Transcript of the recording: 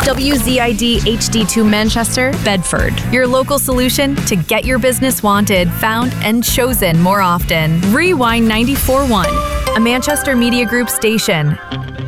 WZID HD2 Manchester, Bedford. Your local solution to get your business wanted, found, and chosen more often. Rewind 94.1, a Manchester Media Group station.